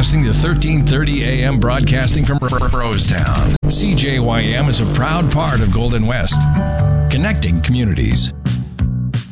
listening to 1330 AM broadcasting from Rosetown. CJYM is a proud part of Golden West, connecting communities.